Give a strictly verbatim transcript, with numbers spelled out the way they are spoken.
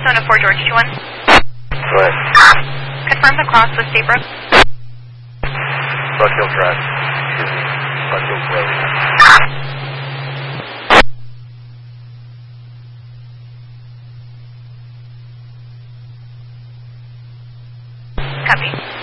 Arizona four George two one. Go ahead. Confirm the cross with Staybrook. Buck Hill Drive. Excuse me. Buck Hill Road. Copy.